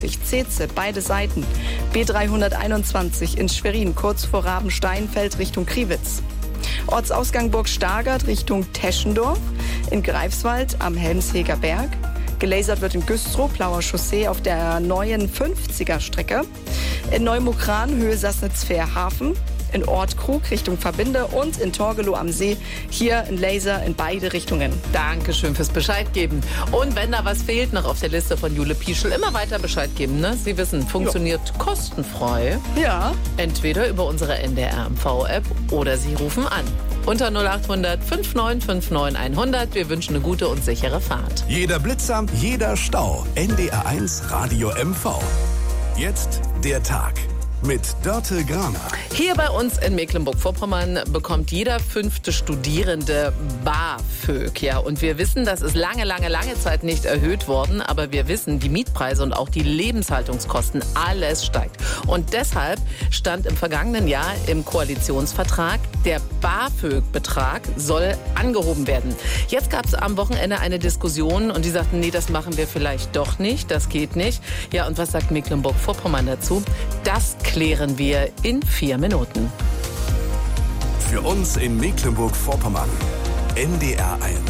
Ceze, beide Seiten. B321 in Schwerin, kurz vor Rabensteinfeld Richtung Kriwitz. Ortsausgang Burg Stargard Richtung Teschendorf. In Greifswald am Helmsheger Berg. Gelasert wird in Güstrow, Plauer Chaussee auf der neuen 50er-Strecke. In Neumukran, Höhe Sassnitz-Fährhafen. In Ortkrug Richtung Verbinde und in Torgelow am See. Hier ein Laser in beide Richtungen. Dankeschön fürs Bescheid geben. Und wenn da was fehlt noch auf der Liste von Jule Pieschel, immer weiter Bescheid geben. Ne? Sie wissen, funktioniert kostenfrei. Ja. Entweder über unsere NDR MV-App oder Sie rufen an. Unter 0800 5959 100. Wir wünschen eine gute und sichere Fahrt. Jeder Blitzer, jeder Stau. NDR1 Radio MV. Jetzt der Tag mit Dörte Graner. Hier bei uns in Mecklenburg-Vorpommern bekommt jeder 5. Studierende BAföG. Ja, und wir wissen, das ist lange Zeit nicht erhöht worden. Aber wir wissen, die Mietpreise und auch die Lebenshaltungskosten, alles steigt. Und deshalb stand im vergangenen Jahr im Koalitionsvertrag, der BAföG-Betrag soll angehoben werden. Jetzt gab es am Wochenende eine Diskussion und die sagten, nee, das machen wir vielleicht doch nicht, das geht nicht. Ja, und was sagt Mecklenburg-Vorpommern dazu? Das klären wir in 4 Minuten. Für uns in Mecklenburg-Vorpommern. NDR1.